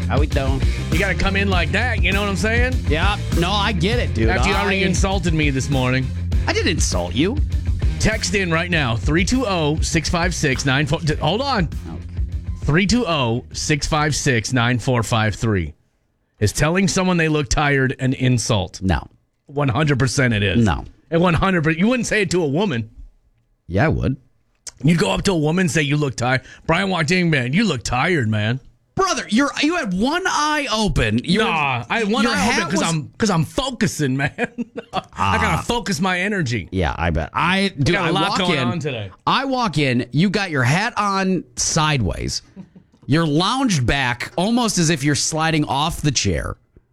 How we doing? You got to come in like that. You know what I'm saying? Yeah. No, I get it, dude. After you already insulted me this morning. I didn't insult you. Text in right now, 320-656-94... Hold on. Okay. 320-656-9453. Is telling someone they look tired an insult? No. 100% it is. No. And 100%. You wouldn't say it to a woman. Yeah, I would. You'd go up to a woman and say, you look tired. Brian walked in, man, you look tired, man. Brother, you had one eye open. I had one eye open because I'm focusing, man. I gotta focus my energy. Yeah, I bet. I got a lot going on today. I walk in, you got your hat on sideways. You're lounged back almost as if you're sliding off the chair.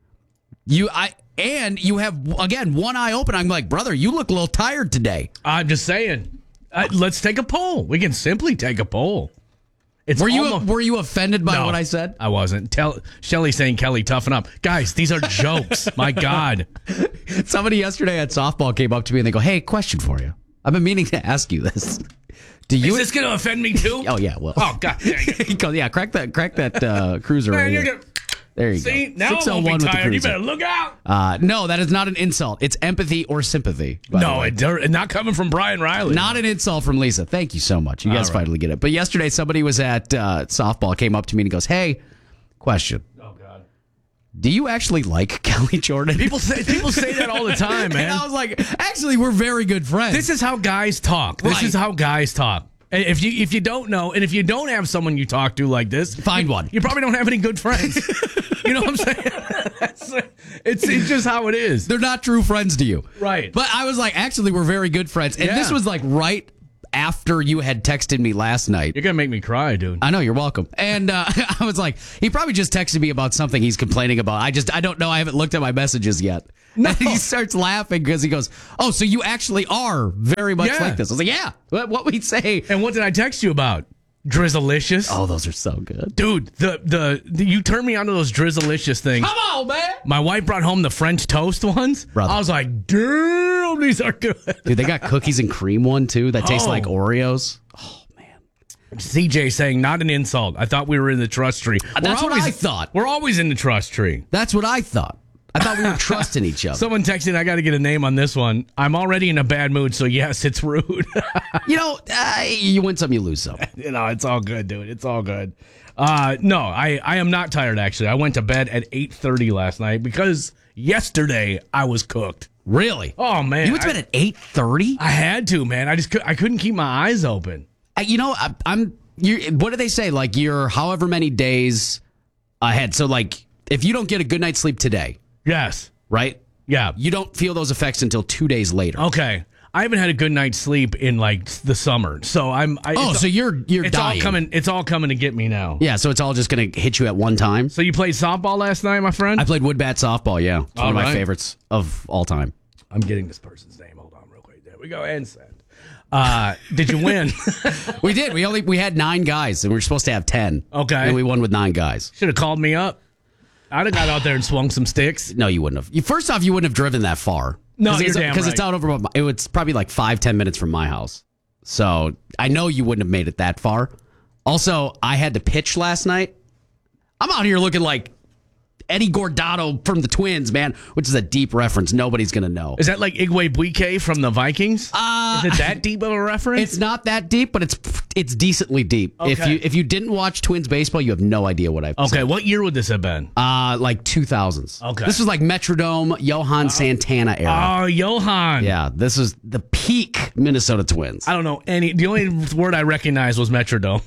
And you have, again, one eye open. I'm like, brother, you look a little tired today. I'm just saying. Let's take a poll. We can simply take a poll. Were you offended by what I said? I wasn't. Shelly saying, Kelly, toughen up. Guys, these are jokes. My God. Somebody yesterday at softball came up to me and they go, hey, question for you. I've been meaning to ask you this. Is this going to offend me too? Oh, yeah. Well. Oh, God. He goes, yeah, crack that cruiser right here. There you go. See, now I won't be tired. You better look out. No, that is not an insult. It's empathy or sympathy. No, not coming from Brian Riley. Not an insult from Lisa. Thank you so much. You guys finally get it. But yesterday, somebody was at softball, came up to me and he goes, hey, question. Oh, God. Do you actually like Kelly Jordan? People say that all the time, man. And I was like, actually, we're very good friends. This is how guys talk. This is how guys talk. If you don't know, and if you don't have someone you talk to like this, find one. You probably don't have any good friends. You know what I'm saying? It's just how it is. They're not true friends to you. Right. But I was like, actually, we're very good friends. And this was like right after you had texted me last night. You're going to make me cry, dude. I know, you're welcome. And I was like, he probably just texted me about something he's complaining about. I don't know. I haven't looked at my messages yet. No. And he starts laughing because he goes, oh, so you actually are very much like this. I was like, yeah, what we'd say. And what did I text you about? Drizzleicious. Oh, those are so good. Dude, the you turned me onto those Drizzleicious things. Come on, man. My wife brought home the French toast ones. Brother. I was like, damn, these are good. Dude, they got cookies and cream one, too, that tastes like Oreos. Oh, man. CJ saying, not an insult. I thought we were in the trust tree. That's what I thought. We're always in the trust tree. That's what I thought. I thought we were trusting each other. Someone texted, I got to get a name on this one. I'm already in a bad mood, so yes, it's rude. You win some, you lose some. It's all good, dude. It's all good. No, I am not tired, actually. I went to bed at 8:30 last night because yesterday I was cooked. Really? Oh, man. You went to bed at 8:30? I had to, man. I couldn't keep my eyes open. What do they say? Like, you're however many days ahead. So, like, if you don't get a good night's sleep today... Yes. Right? Yeah. You don't feel those effects until 2 days later. Okay. I haven't had a good night's sleep in like the summer. So so you're dying. It's all coming to get me now. Yeah, so it's all just going to hit you at one time. So you played softball last night, my friend? I played wood bat softball, yeah. It's one of my favorites of all time. I'm getting this person's name. Hold on real quick. There we go. And send. Did you win? We did. We had 9 guys and we were supposed to have 10. Okay. And we won with 9 guys. Should have called me up. I'd have got out there and swung some sticks. No, you wouldn't have. First off, you wouldn't have driven that far. No, you're damn right. Because it's out over. It was probably like 5-10 minutes from my house. So I know you wouldn't have made it that far. Also, I had to pitch last night. I'm out here looking like Eddie Gordado from the Twins, man, which is a deep reference. Nobody's going to know. Is that like Igwe Buike from the Vikings? Is it that deep of a reference? It's not that deep, but it's decently deep. Okay. If you didn't watch Twins baseball, you have no idea what I've said. Okay, what year would this have been? Like 2000s. Okay. This was like Metrodome, Johan Santana era. Oh, Johan. Yeah, this is the peak Minnesota Twins. I don't know the only word I recognized was Metrodome.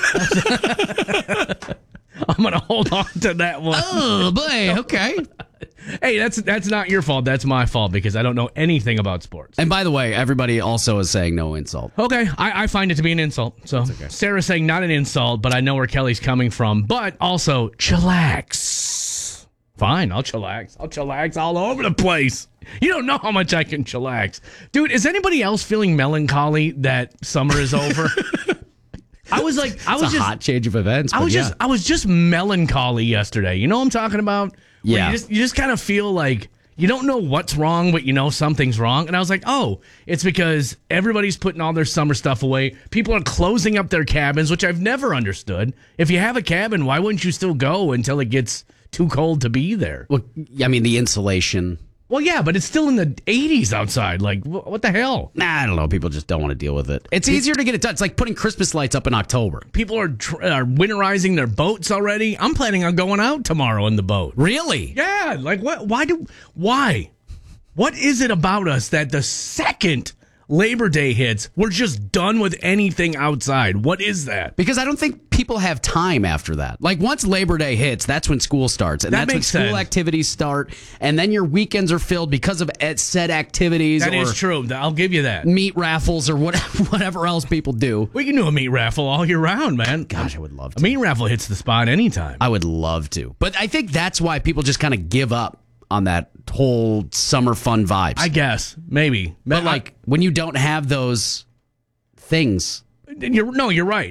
I'm going to hold on to that one. Oh, boy. Okay. Hey, that's not your fault. That's my fault because I don't know anything about sports. And by the way, everybody also is saying no insult. Okay, I find it to be an insult. So okay. Sarah's saying not an insult, but I know where Kelly's coming from. But also, chillax. Fine, I'll chillax. I'll chillax all over the place. You don't know how much I can chillax. Dude, is anybody else feeling melancholy that summer is over? I was just hot change of events. I was just melancholy yesterday. You know what I'm talking about? Yeah. You just kind of feel like you don't know what's wrong, but you know something's wrong. And I was like, oh, it's because everybody's putting all their summer stuff away. People are closing up their cabins, which I've never understood. If you have a cabin, why wouldn't you still go until it gets too cold to be there? Well, I mean, the insulation. Well, yeah, but it's still in the 80s outside. Like, what the hell? Nah, I don't know. People just don't want to deal with it. It's easier to get it done. It's like putting Christmas lights up in October. People are winterizing their boats already. I'm planning on going out tomorrow in the boat. Really? Yeah. Like, what? Why? What is it about us that the second Labor Day hits, we're just done with anything outside? What is that? Because I don't think people have time after that. Like once Labor Day hits, that's when school starts. And that's when school activities start. And then your weekends are filled because of said activities. That is true. I'll give you that. Meat raffles or whatever else people do. We can do a meat raffle all year round, man. Gosh, I would love to. A meat raffle hits the spot anytime. I would love to. But I think that's why people just kind of give up on that whole summer fun vibes. I guess. Maybe. But like when you don't have those things. You're right.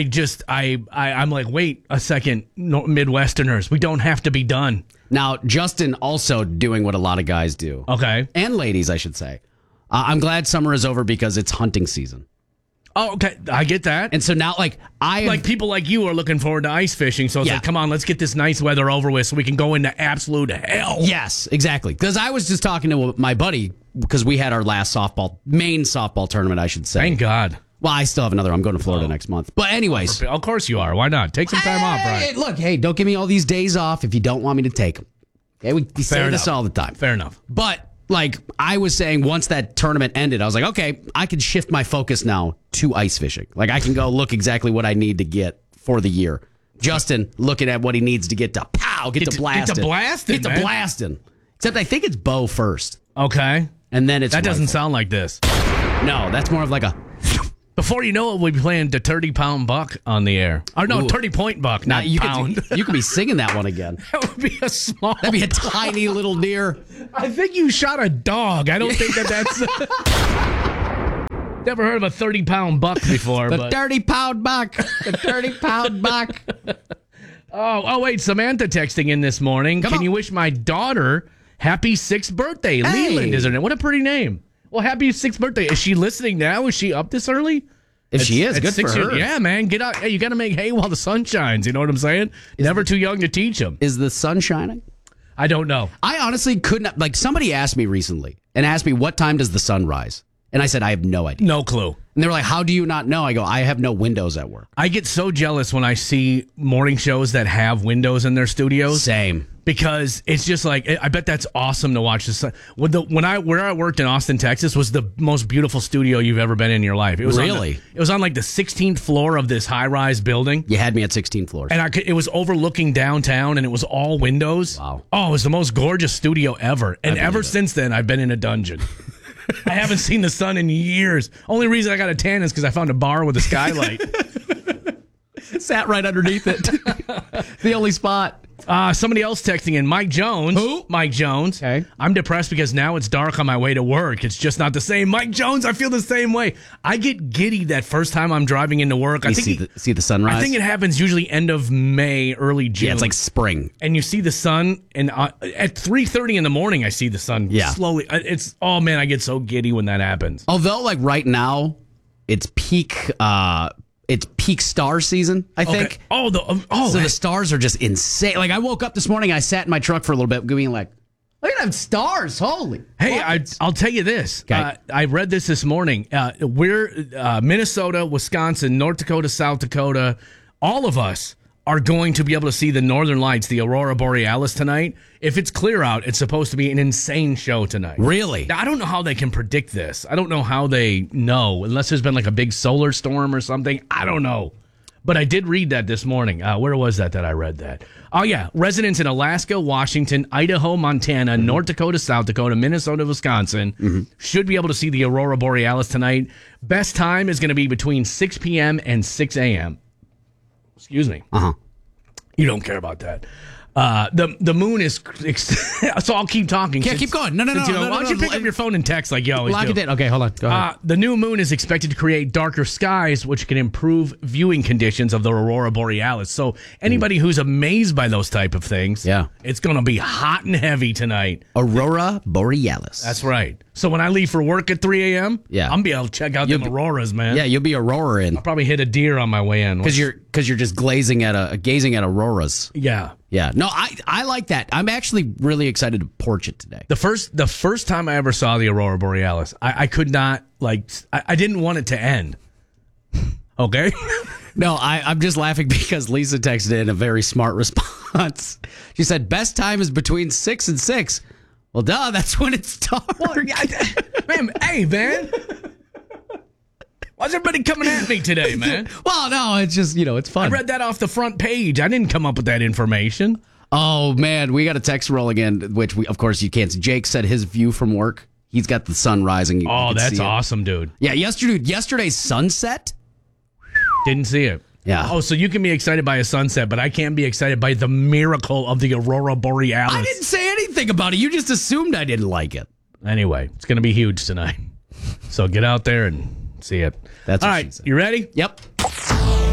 I'm like, wait a second, Midwesterners, we don't have to be done. Now, Justin also doing what a lot of guys do. Okay. And ladies, I should say. I'm glad summer is over because it's hunting season. Oh, okay. I get that. And so now, like people like you are looking forward to ice fishing. So it's like, come on, let's get this nice weather over with so we can go into absolute hell. Yes, exactly. Because I was just talking to my buddy because we had our last main softball tournament, I should say. Thank God. Well, I still have another. I'm going to Florida next month. But anyways. Of course you are. Why not? Take some time off, right? Look, don't give me all these days off if you don't want me to take them. Okay, we say this all the time. Fair enough. But like I was saying, once that tournament ended, I was like, okay, I can shift my focus now to ice fishing. Like I can go look exactly what I need to get for the year. Justin looking at what he needs to get to blasting. Get to blasting. Except I think it's bow first. Okay. And then it's That doesn't rifle. sound like this. No, that's more of like a... Before you know it, we'll be playing the 30-pound buck on the air. Or no, 30-point buck, not pound. You could be singing that one again. That would be That'd be a tiny little deer. I think you shot a dog. I don't think that's... Never heard of a 30-pound buck before. The 30-pound buck. The 30-pound buck. Oh, wait. Samantha texting in this morning. Can you wish my daughter happy 6th birthday? Hey. Leland is her name. What a pretty name. Well, happy 6th birthday. Is she listening now? Is she up this early? If she is, good for her. Yeah, man. Get out. Hey, you got to make hay while the sun shines. You know what I'm saying? Never too young to teach them. Is the sun shining? I don't know. I honestly couldn't. Like, somebody asked me recently and asked me, what time does the sun rise? And I said, I have no idea. No clue. And they were like, how do you not know? I go, I have no windows at work. I get so jealous when I see morning shows that have windows in their studios. Same. Because it's just like, I bet that's awesome to watch the sun. Where I worked in Austin, Texas, was the most beautiful studio you've ever been in your life. It was really? It was on like the 16th floor of this high-rise building. You had me at 16 floors. And it was overlooking downtown, and it was all windows. Wow. Oh, it was the most gorgeous studio ever. And ever since then, I've been in a dungeon. I haven't seen the sun in years. Only reason I got a tan is because I found a bar with a skylight. Sat right underneath it. The only spot. Somebody else texting in. Mike Jones. Who? Mike Jones. Okay. I'm depressed because now it's dark on my way to work. It's just not the same. Mike Jones, I feel the same way. I get giddy that first time I'm driving into work. I think see the sunrise? I think it happens usually end of May, early June. Yeah, it's like spring. And you see the sun, and at 3:30 in the morning, I see the sun slowly. Oh man, I get so giddy when that happens. Although, like right now, it's peak star season, I think. Okay. So the stars are just insane. Like I woke up this morning, I sat in my truck for a little bit, going like, look at them stars, holy. Hey, I'll tell you this. Okay. I read this morning. We're Minnesota, Wisconsin, North Dakota, South Dakota. All of us are going to be able to see the Northern Lights, the Aurora Borealis tonight. If it's clear out, it's supposed to be an insane show tonight. Really? Now, I don't know how they can predict this. I don't know how they know, unless there's been like a big solar storm or something. I don't know. But I did read that this morning. Where was that I read that? Oh, yeah. Residents in Alaska, Washington, Idaho, Montana, North Dakota, South Dakota, Minnesota, Wisconsin should be able to see the Aurora Borealis tonight. Best time is going to be between 6 p.m. and 6 a.m. Excuse me. Uh-huh. You don't care about that. The moon is so I'll keep talking. Yeah, keep going. No. Why don't you pick up your phone and text like you always do? Lock it in. Okay, hold on. Go ahead. The new moon is expected to create darker skies, which can improve viewing conditions of the aurora borealis. So anybody who's amazed by those type of things, it's going to be hot and heavy tonight. Aurora borealis. That's right. So when I leave for work at 3 a.m., I'm going to be able to check out them auroras, man. Yeah, you'll be auroraing. I'll probably hit a deer on my way in. Because you're just gazing at auroras. Yeah. Yeah. No, I like that. I'm actually really excited to porch it today. The first time I ever saw the aurora borealis, I could not, I didn't want it to end. Okay? No, I'm just laughing because Lisa texted in a very smart response. She said, best time is between 6 and 6. Well, duh, that's when it's dark. Well, hey, man. Why's everybody coming at me today, man? Well, no, it's just, it's fun. I read that off the front page. I didn't come up with that information. Oh, man, we got a text rolling in, which, of course, you can't see. Jake said his view from work, he's got the sun rising. Oh, that's awesome, dude. Yeah, yesterday's sunset. Didn't see it. Yeah. Oh, so you can be excited by a sunset, but I can't be excited by the miracle of the aurora borealis. I didn't say anything about it. You just assumed I didn't like it. Anyway, it's going to be huge tonight. So get out there and see it. That's all what right. she said. You ready? Yep. It's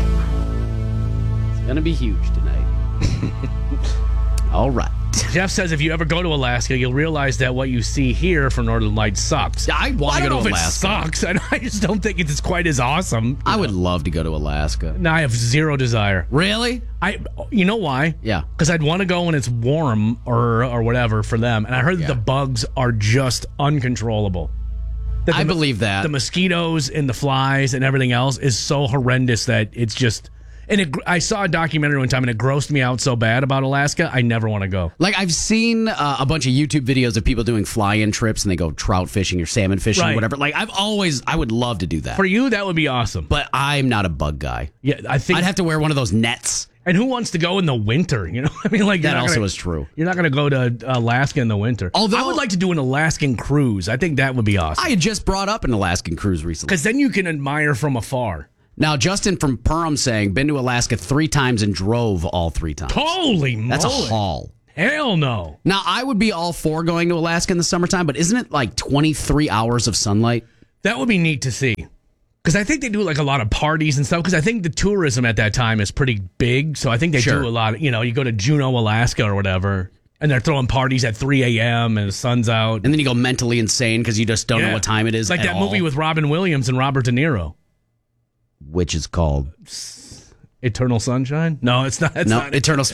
going to be huge tonight. All right. Jeff says if you ever go to Alaska, you'll realize that what you see here for Northern Lights sucks. I want to go to Alaska. It sucks, and I just don't think it's quite as awesome. I would love to go to Alaska. No, I have zero desire. Really? You know why? Yeah. Because I'd want to go when it's warm or whatever for them, and I heard that the bugs are just uncontrollable. I believe that. The mosquitoes and the flies and everything else is so horrendous that it's just... And I saw a documentary one time, and it grossed me out so bad about Alaska, I never want to go. Like, I've seen a bunch of YouTube videos of people doing fly-in trips, and they go trout fishing or salmon fishing or whatever. Like, I would love to do that. For you, that would be awesome. But I'm not a bug guy. Yeah, I think... I'd have to wear one of those nets. And who wants to go in the winter? You know, I mean, like that also is true. You're not going to go to Alaska in the winter. Although I would like to do an Alaskan cruise. I think that would be awesome. I had just brought up an Alaskan cruise recently. Because then you can admire from afar. Now, Justin from Perham saying, been to Alaska 3 times and drove all 3 times. Holy moly. That's a haul. Hell no. Now, I would be all for going to Alaska in the summertime, but isn't it like 23 hours of sunlight? That would be neat to see. Because I think they do like a lot of parties and stuff. Because I think the tourism at that time is pretty big. So I think they do a lot of, you go to Juneau, Alaska or whatever. And they're throwing parties at 3 a.m. and the sun's out. And then you go mentally insane because you just don't know what time it is. It's like that movie with Robin Williams and Robert De Niro. Which is called Eternal Sunshine? No, it's not. It's not. Eternal.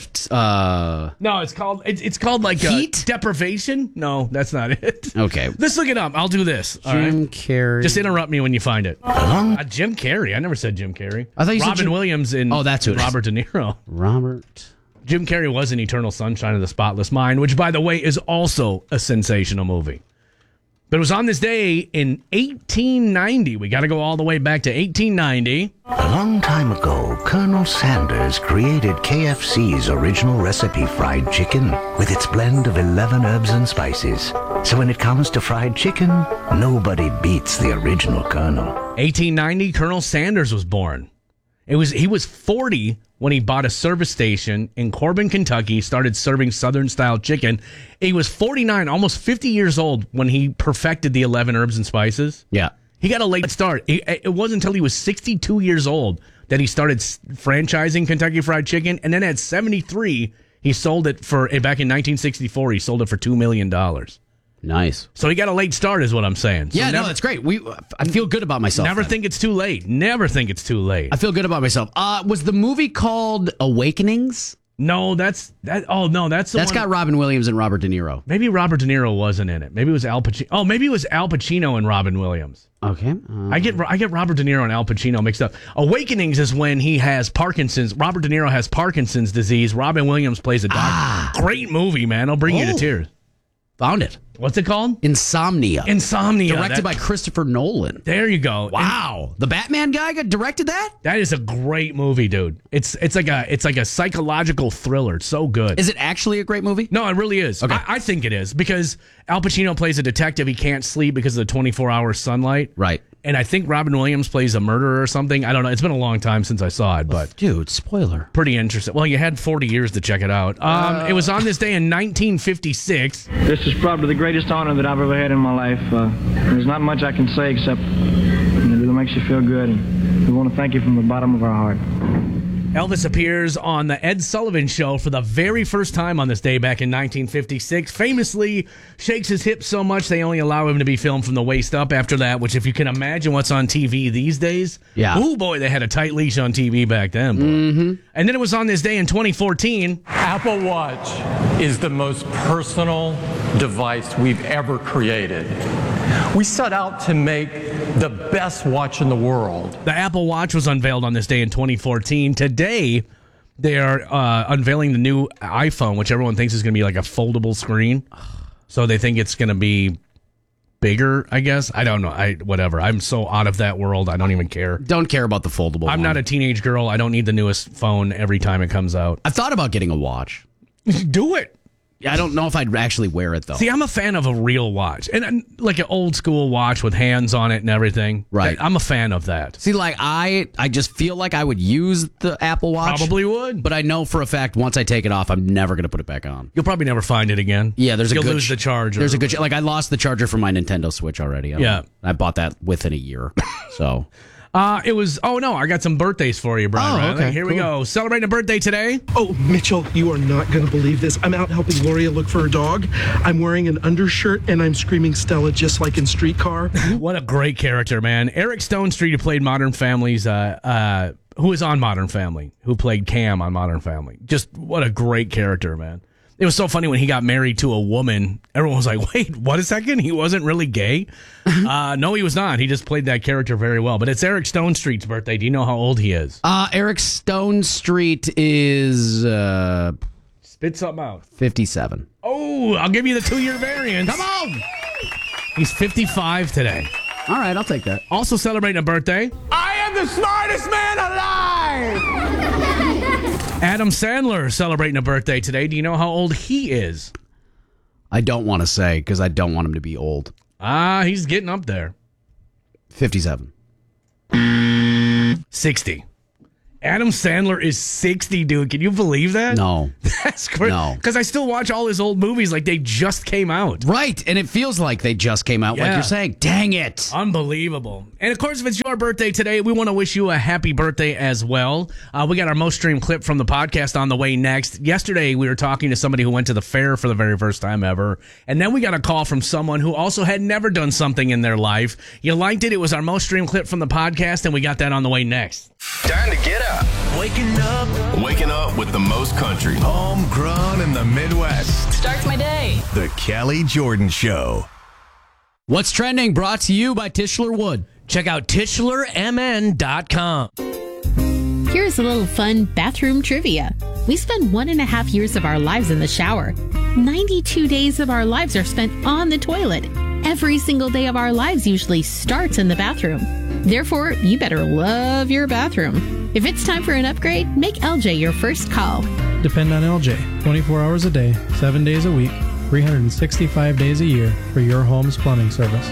No, it's called like Heat? Deprivation. No, that's not it. Okay, let's look it up. I'll do this. Jim Carrey. Just interrupt me when you find it. Jim Carrey. I never said Jim Carrey. I thought you said Robin Williams and that's who it is. Robert De Niro. Robert. Jim Carrey was in Eternal Sunshine of the Spotless Mind, which, by the way, is also a sensational movie. But it was on this day in 1890. We got to go all the way back to 1890. A long time ago, Colonel Sanders created KFC's original recipe fried chicken with its blend of 11 herbs and spices. So when it comes to fried chicken, nobody beats the original Colonel. 1890, Colonel Sanders was born. He was 40 when he bought a service station in Corbin, Kentucky, started serving Southern-style chicken. He was 49, almost 50 years old when he perfected the 11 herbs and spices. Yeah. He got a late start. It wasn't until he was 62 years old that he started franchising Kentucky Fried Chicken. And then at 73, he sold it back in 1964, he sold it for $2 million. Nice. So he got a late start is what I'm saying. So yeah, that's great. I feel good about myself. Never think it's too late. Never think it's too late. I feel good about myself. Was the movie called Awakenings? No, that's got Robin Williams and Robert De Niro. Maybe Robert De Niro wasn't in it. Maybe it was Al Pacino. Oh, maybe it was Al Pacino and Robin Williams. Okay. I get Robert De Niro and Al Pacino mixed up. Awakenings is when he has Parkinson's. Robert De Niro has Parkinson's disease. Robin Williams plays a doctor. Great movie, man. It'll bring you to tears. Found it. What's it called? Insomnia. Directed by Christopher Nolan. There you go. Wow. The Batman guy directed that? That is a great movie, dude. It's like a psychological thriller. It's so good. Is it actually a great movie? No, it really is. Okay. I think it is because Al Pacino plays a detective. He can't sleep because of the 24-hour sunlight. Right. And I think Robin Williams plays a murderer or something. I don't know. It's been a long time since I saw it, but Dude, spoiler. pretty interesting. Well, you had 40 years to check it out. It was on this day in 1956. This is probably the greatest honor that I've ever had in my life. There's not much I can say except it really makes you feel good, and we want to thank you from the bottom of our heart. Elvis appears on the Ed Sullivan Show for the very first time on this day back in 1956. Famously shakes his hips so much they only allow him to be filmed from the waist up after that, which if you can imagine what's on TV these days. Yeah. Oh, boy, they had a tight leash on TV back then. Boy. Mm-hmm. And then it was on this day in 2014. Apple Watch is the most personal device we've ever created. We set out to make the best watch in the world. The Apple Watch was unveiled on this day in 2014. Today, they are unveiling the new iPhone, which everyone thinks is going to be like a foldable screen. So they think it's going to be bigger, I guess. I don't know. Whatever. I'm so out of that world. I don't even care. Don't care about the foldable I'm one. not a teenage girl. I don't need the newest phone every time it comes out. I've thought about getting a watch. Do it. I don't know if I'd actually wear it, though. See, I'm a fan of a real watch. And like an old school watch with hands on it and everything. Right. I'm a fan of that. See, like, I just feel like I would use the Apple Watch. Probably would. But I know for a fact once I take it off, I'm never going to put it back on. You'll probably never find it again. Yeah, You'll lose the charger. There's a good like I lost the charger for my Nintendo Switch already. Yeah. I bought that within a year. So It was, oh no, I got some birthdays for you, Brian. Oh, Riley. okay, Here we cool. go. Celebrating a birthday today. Oh, Mitchell, you are not going to believe this. I'm out helping Gloria look for her dog. I'm wearing an undershirt and I'm screaming Stella just like in Streetcar. What a great character, man. Eric Stone Street, who played Modern Family's, who was on Modern Family, who played Cam on Modern Family. Just what a great character, man. It was so funny when he got married to a woman. Everyone was like, wait, what a second? He wasn't really gay? No, he was not. He just played that character very well. But it's Eric Stone Street's birthday. Do you know how old he is? Eric Stone Street is Spit something out. 57. Oh, I'll give you the 2-year variance. Come on! He's 55 today. All right, I'll take that. Also celebrating a birthday, I am the smartest man alive! Adam Sandler celebrating a birthday today. Do you know how old he is? I don't want to say because I don't want him to be old. He's getting up there. 57. 60. Adam Sandler is 60, dude. Can you believe that? No. That's crazy. No. Because I still watch all his old movies like they just came out. Right, and it feels like they just came out, like Yeah. you're saying. Dang it. Unbelievable. And of course, if it's your birthday today, we want to wish you a happy birthday as well. We got our most streamed clip from the podcast on the way next. Yesterday, we were talking to somebody who went to the fair for the very first time ever. And then we got a call from someone who also had never done something in their life. You liked it. It was our most streamed clip from the podcast, and we got that on the way next. Time to get up. Waking up with the most country. Homegrown in the Midwest. Starts my day. The Kelly Jordan Show. What's trending? Brought to you by Tischler Wood. Check out TischlerMN.com. Here's a little fun bathroom trivia. We spend 1.5 years of our lives in the shower. 92 days of our lives are spent on the toilet. Every single day of our lives usually starts in the bathroom. Therefore, you better love your bathroom. If it's time for an upgrade, make LJ your first call. Depend on LJ 24 hours a day, 7 days a week, 365 days a year for your home's plumbing service.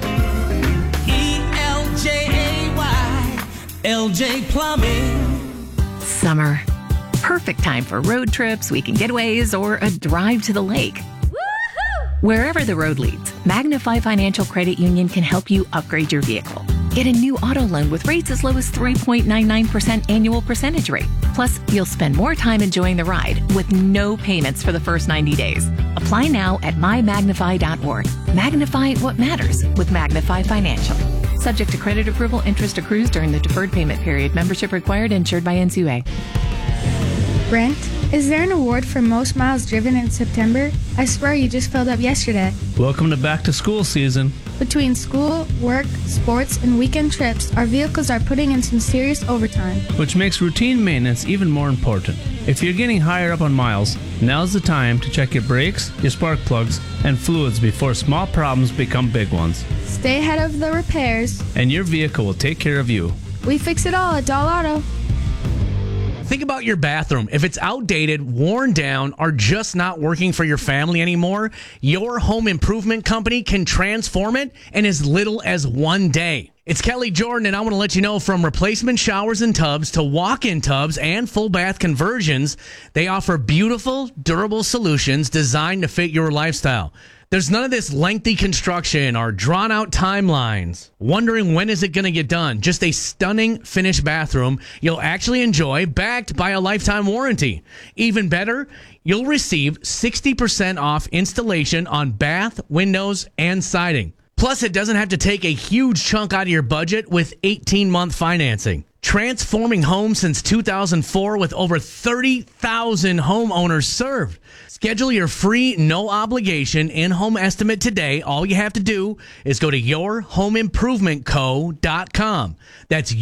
ELJAY, LJ Plumbing. Summer. Perfect time for road trips, weekend getaways, or a drive to the lake. Wherever the road leads, Magnify Financial Credit Union can help you upgrade your vehicle. Get a new auto loan with rates as low as 3.99% annual percentage rate. Plus, you'll spend more time enjoying the ride with no payments for the first 90 days. Apply now at mymagnify.org. Magnify what matters with Magnify Financial. Subject to credit approval, interest accrues during the deferred payment period. Membership required, insured by NCUA. Brent, is there an award for most miles driven in September? I swear you just filled up yesterday. Welcome to back to school season. Between school, work, sports, and weekend trips, our vehicles are putting in some serious overtime. Which makes routine maintenance even more important. If you're getting higher up on miles, now's the time to check your brakes, your spark plugs, and fluids before small problems become big ones. Stay ahead of the repairs. And your vehicle will take care of you. We fix it all at Doll Auto. Think about your bathroom. If it's outdated, worn down, or just not working for your family anymore, your home improvement company can transform it in as little as 1 day. It's Kelly Jordan, and I want to let you know, from replacement showers and tubs to walk-in tubs and full bath conversions, they offer beautiful, durable solutions designed to fit your lifestyle. There's none of this lengthy construction or drawn-out timelines. Wondering when is it going to get done? Just a stunning finished bathroom you'll actually enjoy, backed by a lifetime warranty. Even better, you'll receive 60% off installation on bath, windows, and siding. Plus, it doesn't have to take a huge chunk out of your budget with 18-month financing. Transforming homes since 2004 with over 30,000 homeowners served. Schedule your free, no-obligation in-home estimate today. All you have to do is go to yourhomeimprovementco.com. That's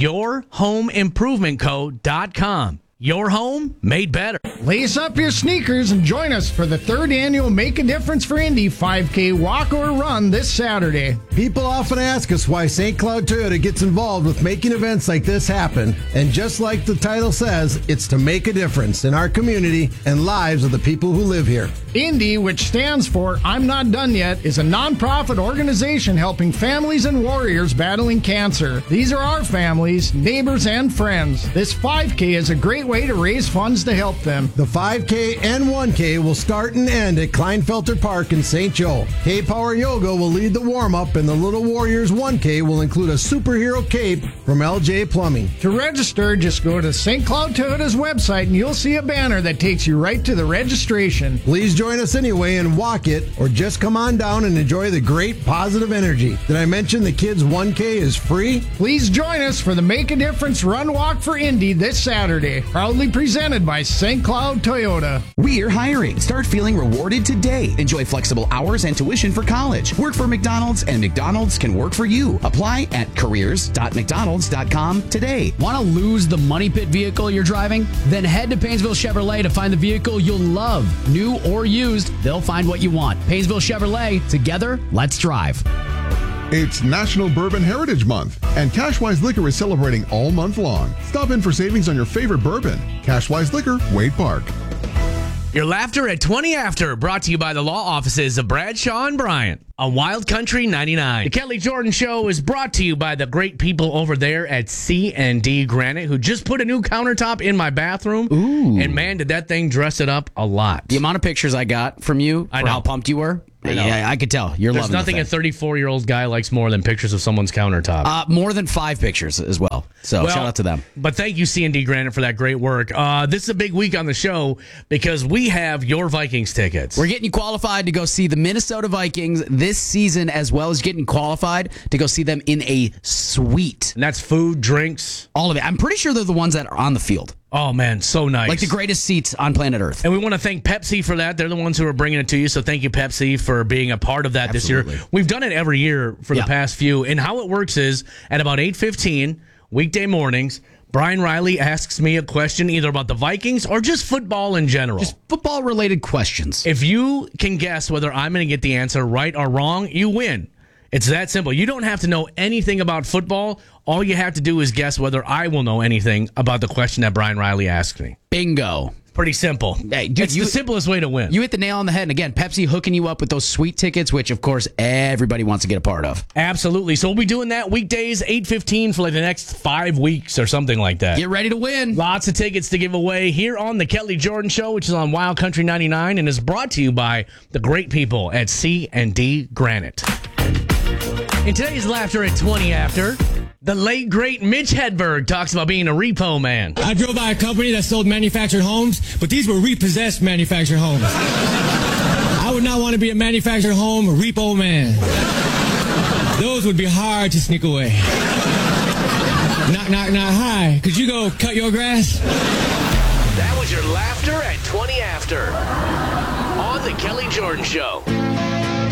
yourhomeimprovementco.com. Your home made better. Lace up your sneakers and join us for the 3rd annual Make a Difference for Indy 5K walk or run this Saturday. People often ask us why St. Cloud Toyota gets involved with making events like this happen. And just like the title says, it's to make a difference in our community and lives of the people who live here. Indy, which stands for I'm Not Done Yet, is a nonprofit organization helping families and warriors battling cancer. These are our families, neighbors, and friends. This 5K is a great way to raise funds to help them. The 5K and 1K will start and end at Kleinfelter Park in St. Joe. K-Power Yoga will lead the warm-up, and the Little Warriors 1K will include a superhero cape from LJ Plumbing. To register, just go to St. Cloud Toyota's website and you'll see a banner that takes you right to the registration. Please join us anyway and walk it, or just come on down and enjoy the great positive energy. Did I mention the kids' 1K is free? Please join us for the Make a Difference Run Walk for Indy this Saturday. Proudly presented by St. Cloud Toyota. We're hiring. Start feeling rewarded today. Enjoy flexible hours and tuition for college. Work for McDonald's, and McDonald's can work for you. Apply at careers.mcdonalds.com today. Want to lose the money pit vehicle you're driving? Then head to Painesville Chevrolet to find the vehicle you'll love. New or used, they'll find what you want. Painesville Chevrolet. Together, let's drive. It's National Bourbon Heritage Month, and Cashwise Liquor is celebrating all month long. Stop in for savings on your favorite bourbon. Cashwise Liquor, Wade Park. Your laughter at 20 After, brought to you by the law offices of Bradshaw and Bryant on Wild Country 99. The Kelly Jordan Show is brought to you by the great people over there at C&D Granite, who just put a new countertop in my bathroom. Ooh. And man, did that thing dress it up a lot. The amount of pictures I got from you, I know. how pumped you were. I know. Yeah, I could tell. You're There's loving nothing a 34-year-old guy likes more than pictures of someone's countertop. More than 5 pictures as well. So shout out to them. But thank you, C&D Granite, for that great work. This is a big week on the show because we have your Vikings tickets. We're getting you qualified to go see the Minnesota Vikings this season, as well as getting qualified to go see them in a suite. And that's food, drinks. All of it. I'm pretty sure they're the ones that are on the field. Oh, man, so nice. Like the greatest seats on planet Earth. And we want to thank Pepsi for that. They're the ones who are bringing it to you. So thank you, Pepsi, for being a part of that this year. We've done it every year for the past few. And how it works is at about 8:15, weekday mornings, Brian Riley asks me a question either about the Vikings or just football in general. Just football-related questions. If you can guess whether I'm going to get the answer right or wrong, you win. It's that simple. You don't have to know anything about football. All you have to do is guess whether I will know anything about the question that Brian Riley asked me. Bingo. Pretty simple. Hey, dude, it's the simplest way to win. You hit the nail on the head. And again, Pepsi hooking you up with those sweet tickets, which, of course, everybody wants to get a part of. Absolutely. So we'll be doing that weekdays, 8:15 for like the next 5 weeks or something like that. Get ready to win. Lots of tickets to give away here on the Kelly Jordan Show, which is on Wild Country 99 and is brought to you by the great people at C&D Granite. In today's Laughter at 20 After, the late, great Mitch Hedberg talks about being a repo man. I drove by a company that sold manufactured homes, but these were repossessed manufactured homes. I would not want to be a manufactured home repo man. Those would be hard to sneak away. Knock, knock, knock. Hi, could you go cut your grass? That was your Laughter at 20 After on the Kelly Jordan Show.